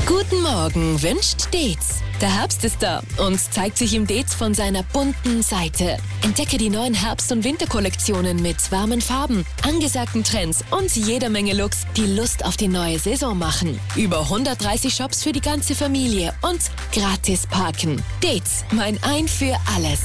Guten Morgen wünscht Deetz. Der Herbst ist da und zeigt sich im Deetz von seiner bunten Seite. Entdecke die neuen Herbst- und Winterkollektionen mit warmen Farben, angesagten Trends und jeder Menge Looks, die Lust auf die neue Saison machen. Über 130 Shops für die ganze Familie und gratis parken. Deetz, mein Ein für alles.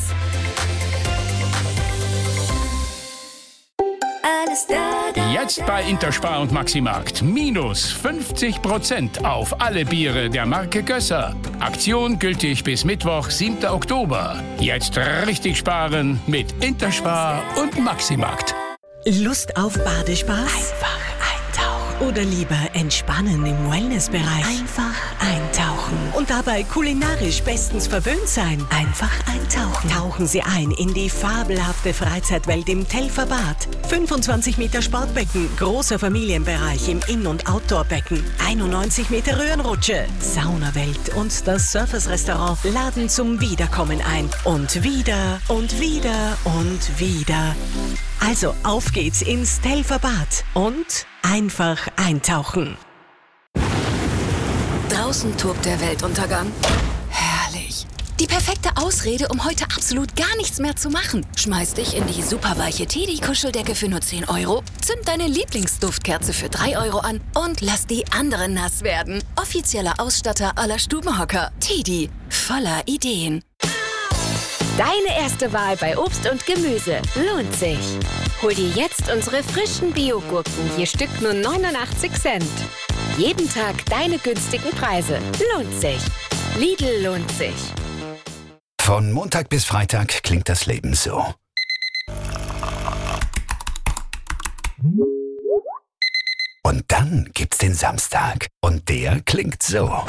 Jetzt bei Interspar und Maximarkt. Minus 50% auf alle Biere der Marke Gösser. Aktion gültig bis Mittwoch, 7. Oktober. Jetzt richtig sparen mit Interspar und Maximarkt. Lust auf Badespaß? Einfach eintauchen. Oder lieber entspannen im Wellnessbereich? Einfach eintauchen. Und dabei kulinarisch bestens verwöhnt sein? Einfach eintauchen. Tauchen Sie ein in die fabelhafte Freizeitwelt im Telferbad. 25 Meter Sportbecken, großer Familienbereich im In- und Outdoorbecken, 91 Meter Röhrenrutsche, Saunawelt und das Surfers-Restaurant laden zum Wiederkommen ein. Und wieder und wieder und wieder. Also auf geht's ins Telferbad und einfach eintauchen. Draußen tobt der Weltuntergang. Herrlich. Die perfekte Ausrede, um heute absolut gar nichts mehr zu machen. Schmeiß dich in die superweiche Teddy-Kuscheldecke für nur 10 Euro, zünd deine Lieblingsduftkerze für 3 Euro an und lass die anderen nass werden. Offizieller Ausstatter aller Stubenhocker. Teddy, voller Ideen. Deine erste Wahl bei Obst und Gemüse lohnt sich. Hol dir jetzt unsere frischen Bio-Gurken, je Stück nur 89 Cent. Jeden Tag deine günstigen Preise. Lohnt sich. Lidl lohnt sich. Von Montag bis Freitag klingt das Leben so. Und dann gibt's den Samstag. Und der klingt so.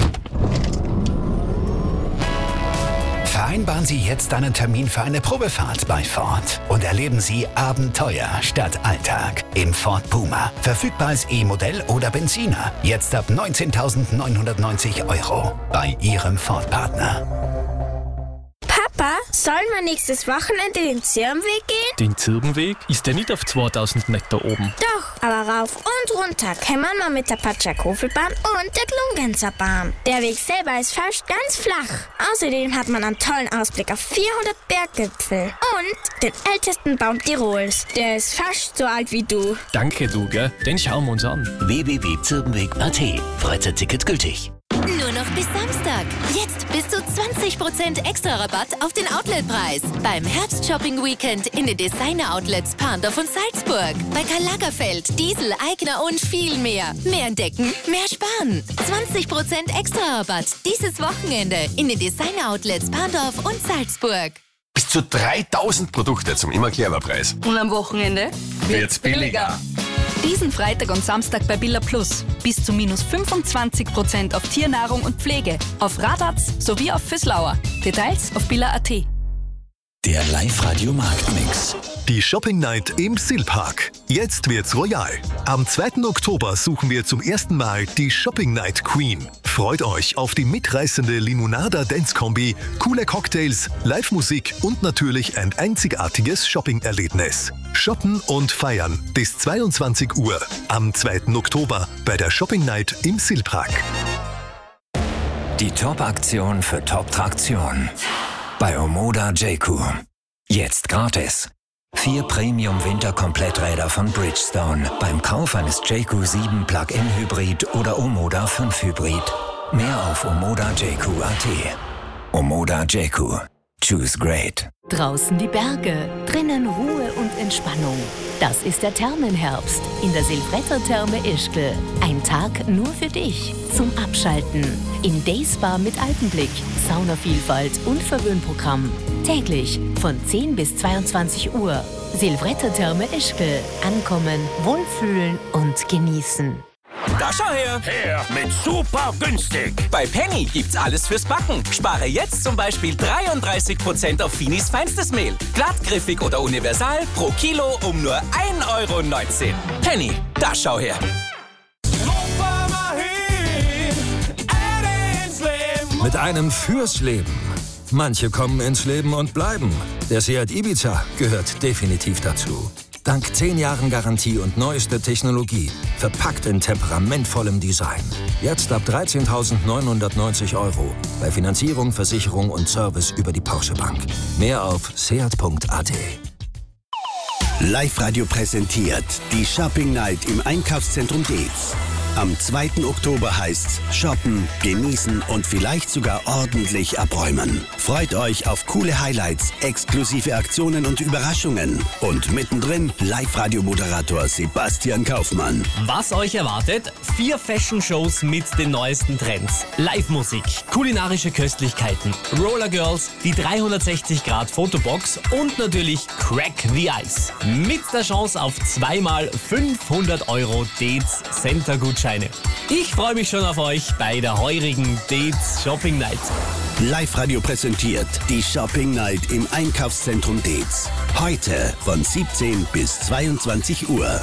Vereinbaren Sie jetzt einen Termin für eine Probefahrt bei Ford und erleben Sie Abenteuer statt Alltag im Ford Puma. Verfügbar als E-Modell oder Benziner. Jetzt ab 19.990 € bei Ihrem Ford-Partner. Papa, sollen wir nächstes Wochenende den Zirbenweg gehen? Den Zirbenweg? Ist der nicht auf 2000 Meter oben? Doch, aber rauf und runter kann man mal mit der Patschakofelbahn und der Glungenser-Bahn. Der Weg selber ist fast ganz flach. Außerdem hat man einen tollen Ausblick auf 400 Berggipfel und den ältesten Baum Tirols. Der ist fast so alt wie du. Danke, du, gell? Den schauen wir uns an. www.zirbenweg.at. Freizeittticket gültig. Nur noch bis Samstag. Jetzt bis zu 20% extra Rabatt auf den Outletpreis. Beim Herbst-Shopping-Weekend in den Designer-Outlets Parndorf und Salzburg. Bei Karl Lagerfeld, Diesel, Aigner und viel mehr. Mehr entdecken, mehr sparen. 20% extra Rabatt dieses Wochenende in den Designer-Outlets Parndorf und Salzburg. Bis zu 3000 Produkte zum Immer-Clever-Preis. Und am Wochenende Wird's billiger. Diesen Freitag und Samstag bei Billa Plus. Bis zu minus 25% auf Tiernahrung und Pflege, auf Radatz sowie auf Füßlauer. Details auf billa.at. Der Live-Radio-Marktmix. Die Shopping Night im Silpark. Jetzt wird's royal. Am 2. Oktober suchen wir zum ersten Mal die Shopping Night Queen. Freut euch auf die mitreißende Limonada-Dance-Kombi, coole Cocktails, Live-Musik und natürlich ein einzigartiges Shopping-Erlebnis. Shoppen und feiern bis 22 Uhr am 2. Oktober bei der Shopping Night im Silpark. Die Top-Aktion für Top-Traktion. Bei Omoda J.Q. Jetzt gratis. 4 Premium-Winter-Kompletträder von Bridgestone beim Kauf eines J.Q. 7 Plug-in Hybrid oder Omoda 5 Hybrid. Mehr auf omodajq.at. Omoda J.Q. Choose great. Draußen die Berge, drinnen Ruhe und Entspannung. Das ist der Thermenherbst in der Silvretter-Therme Ischgl. Ein Tag nur für dich zum Abschalten. Im Dayspa mit Alpenblick, Saunavielfalt und Verwöhnprogramm. Täglich von 10 bis 22 Uhr. Silvretter-Therme Ischgl. Ankommen, wohlfühlen und genießen. Da schau her! Her mit super günstig. Bei Penny gibt's alles fürs Backen. Spare jetzt zum Beispiel 33% auf Finis feinstes Mehl. Glattgriffig oder universal pro Kilo um nur 1,19 €. Penny, da schau her! Mit einem fürs Leben. Manche kommen ins Leben und bleiben. Der Seat Ibiza gehört definitiv dazu. Dank 10 Jahren Garantie und neueste Technologie. Verpackt in temperamentvollem Design. Jetzt ab 13.990 €. Bei Finanzierung, Versicherung und Service über die Porsche Bank. Mehr auf seat.at. Live-Radio präsentiert die Shopping Night im Einkaufszentrum Deetz. Am 2. Oktober heißt's shoppen, genießen und vielleicht sogar ordentlich abräumen. Freut euch auf coole Highlights, exklusive Aktionen und Überraschungen. Und mittendrin Live-Radio-Moderator Sebastian Kaufmann. Was euch erwartet? 4 Fashion-Shows mit den neuesten Trends. Live-Musik, kulinarische Köstlichkeiten, Roller Girls, die 360-Grad-Fotobox und natürlich Crack the Ice. Mit der Chance auf 2x 500 € Deetz Center-Gutscheine. Ich freue mich schon auf euch bei der heurigen Deetz Shopping Night. Live-Radio präsentiert die Shopping Night im Einkaufszentrum Deetz. Heute von 17 bis 22 Uhr.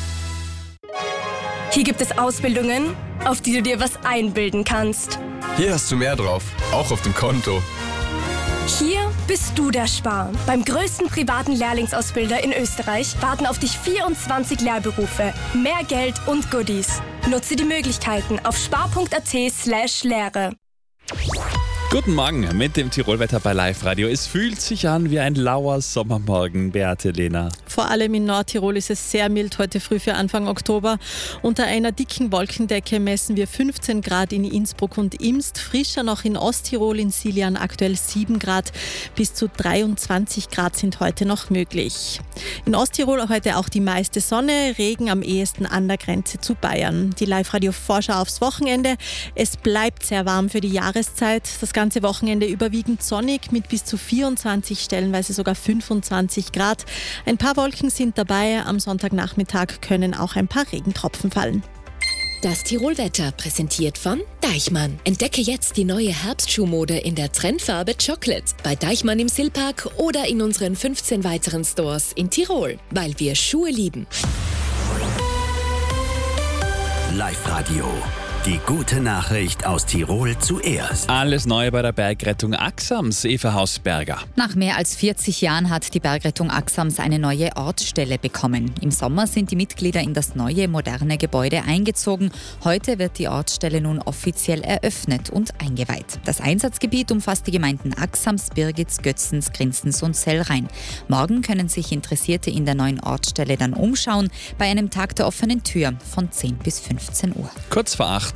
Hier gibt es Ausbildungen, auf die du dir was einbilden kannst. Hier hast du mehr drauf, auch auf dem Konto. Hier bist du der Spar. Beim größten privaten Lehrlingsausbilder in Österreich warten auf dich 24 Lehrberufe, mehr Geld und Goodies. Nutze die Möglichkeiten auf spar.at/Lehre. Guten Morgen mit dem Tirolwetter bei Live-Radio. Es fühlt sich an wie ein lauer Sommermorgen, Beate Lehner. Vor allem in Nordtirol ist es sehr mild heute früh für Anfang Oktober. Unter einer dicken Wolkendecke messen wir 15 Grad in Innsbruck und Imst. Frischer noch in Osttirol, in Siljan aktuell 7 Grad. Bis zu 23 Grad sind heute noch möglich. In Osttirol heute auch die meiste Sonne, Regen am ehesten an der Grenze zu Bayern. Die Live-Radio-Vorschau aufs Wochenende. Es bleibt sehr warm für die Jahreszeit. Das ganze Wochenende überwiegend sonnig mit bis zu 24, stellenweise sogar 25 Grad. Ein paar Wolken sind dabei. Am Sonntagnachmittag können auch ein paar Regentropfen fallen. Das Tirolwetter präsentiert von Deichmann. Entdecke jetzt die neue Herbstschuhmode in der Trendfarbe Chocolate bei Deichmann im Silpark oder in unseren 15 weiteren Stores in Tirol, weil wir Schuhe lieben. Live-Radio. Die gute Nachricht aus Tirol zuerst. Alles Neue bei der Bergrettung Axams, Eva Hausberger. Nach mehr als 40 Jahren hat die Bergrettung Axams eine neue Ortsstelle bekommen. Im Sommer sind die Mitglieder in das neue, moderne Gebäude eingezogen. Heute wird die Ortsstelle nun offiziell eröffnet und eingeweiht. Das Einsatzgebiet umfasst die Gemeinden Axams, Birgitz, Götzens, Grinzens und Sellrhein. Morgen können sich Interessierte in der neuen Ortsstelle dann umschauen bei einem Tag der offenen Tür von 10 bis 15 Uhr. Kurz vor 8.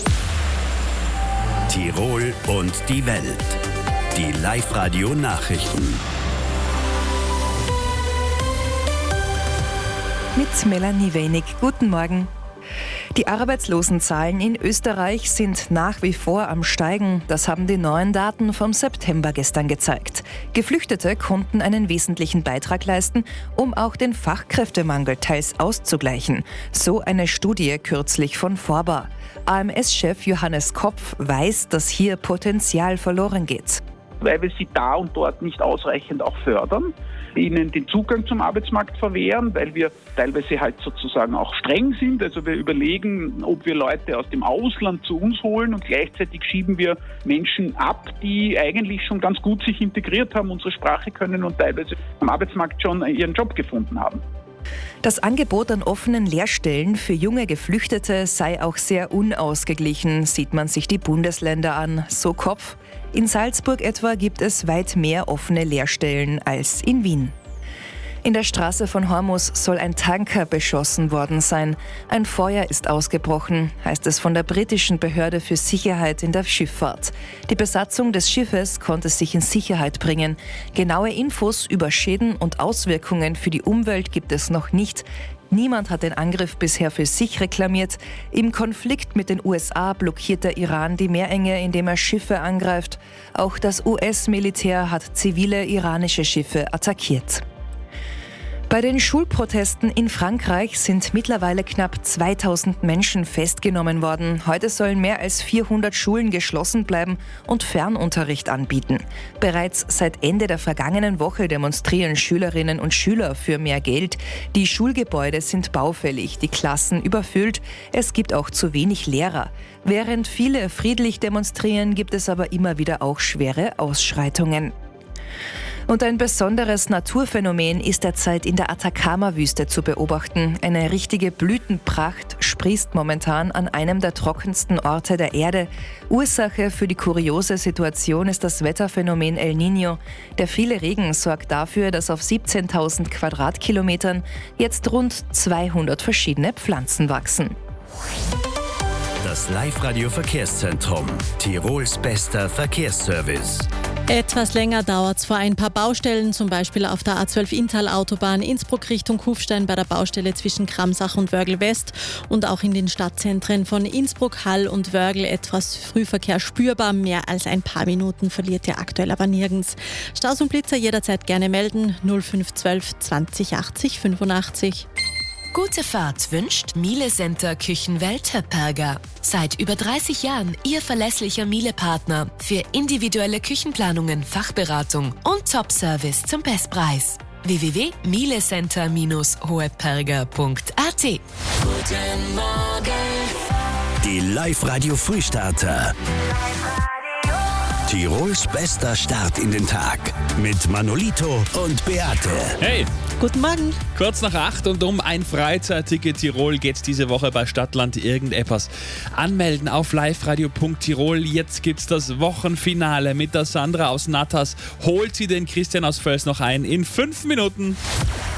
Tirol und die Welt. Die Live-Radio-Nachrichten. Mit Melanie Wenig. Guten Morgen. Die Arbeitslosenzahlen in Österreich sind nach wie vor am Steigen. Das haben die neuen Daten vom September gestern gezeigt. Geflüchtete konnten einen wesentlichen Beitrag leisten, um auch den Fachkräftemangel teils auszugleichen. So eine Studie kürzlich von Forba. AMS-Chef Johannes Kopf weiß, dass hier Potenzial verloren geht. Weil wir sie da und dort nicht ausreichend auch fördern, ihnen den Zugang zum Arbeitsmarkt verwehren, weil wir teilweise halt sozusagen auch streng sind. Also wir überlegen, ob wir Leute aus dem Ausland zu uns holen und gleichzeitig schieben wir Menschen ab, die eigentlich schon ganz gut sich integriert haben, unsere Sprache können und teilweise am Arbeitsmarkt schon ihren Job gefunden haben. Das Angebot an offenen Lehrstellen für junge Geflüchtete sei auch sehr unausgeglichen, sieht man sich die Bundesländer an, so Kopf. In Salzburg etwa gibt es weit mehr offene Lehrstellen als in Wien. In der Straße von Hormus soll ein Tanker beschossen worden sein. Ein Feuer ist ausgebrochen, heißt es von der britischen Behörde für Sicherheit in der Schifffahrt. Die Besatzung des Schiffes konnte sich in Sicherheit bringen. Genaue Infos über Schäden und Auswirkungen für die Umwelt gibt es noch nicht. Niemand hat den Angriff bisher für sich reklamiert. Im Konflikt mit den USA blockiert der Iran die Meerenge, indem er Schiffe angreift. Auch das US-Militär hat zivile iranische Schiffe attackiert. Bei den Schulprotesten in Frankreich sind mittlerweile knapp 2000 Menschen festgenommen worden. Heute sollen mehr als 400 Schulen geschlossen bleiben und Fernunterricht anbieten. Bereits seit Ende der vergangenen Woche demonstrieren Schülerinnen und Schüler für mehr Geld. Die Schulgebäude sind baufällig, die Klassen überfüllt. Es gibt auch zu wenig Lehrer. Während viele friedlich demonstrieren, gibt es aber immer wieder auch schwere Ausschreitungen. Und ein besonderes Naturphänomen ist derzeit in der Atacama-Wüste zu beobachten. Eine richtige Blütenpracht sprießt momentan an einem der trockensten Orte der Erde. Ursache für die kuriose Situation ist das Wetterphänomen El Niño. Der viele Regen sorgt dafür, dass auf 17.000 Quadratkilometern jetzt rund 200 verschiedene Pflanzen wachsen. Das Live-Radio-Verkehrszentrum. Tirols bester Verkehrsservice. Etwas länger dauert es vor ein paar Baustellen, zum Beispiel auf der A12 Inntal-Autobahn Innsbruck Richtung Kufstein bei der Baustelle zwischen Kramsach und Wörgl West und auch in den Stadtzentren von Innsbruck, Hall und Wörgl etwas Frühverkehr spürbar. Mehr als ein paar Minuten verliert ihr aktuell aber nirgends. Staus und Blitzer jederzeit gerne melden 0512 20 80 85. Gute Fahrt wünscht Miele Center Küchenwelt Höpperger. Seit über 30 Jahren Ihr verlässlicher Miele-Partner für individuelle Küchenplanungen, Fachberatung und Top-Service zum Bestpreis. www.mielecenter-hoheperger.at. Guten Morgen. Die Live-Radio-Frühstarter. Tirols bester Start in den Tag mit Manolito und Beate. Hey! Guten Morgen. Kurz nach 8 und um ein Freizeitticket Tirol geht's diese Woche bei Stadtland irgendetwas. Anmelden auf liveradio.tirol. Jetzt gibt's das Wochenfinale mit der Sandra aus Natas. Holt sie den Christian aus Völs noch ein in 5 Minuten.